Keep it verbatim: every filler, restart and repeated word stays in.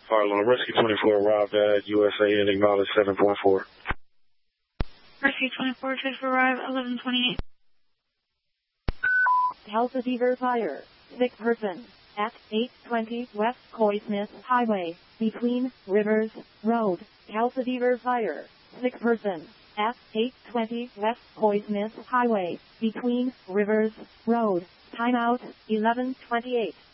All right, Rescue twenty-four arrived at U S A and acknowledged seven point four. Rescue twenty-four, twenty-four arrived, eleven twenty-eight. Delta Beaver Fire, sick person, at eight twenty West Coy Smith Highway, between Rivers Road. Delta Beaver Fire, sick person, at eight twenty West Coy Smith Highway, between Rivers Road. Timeout, eleven twenty-eight.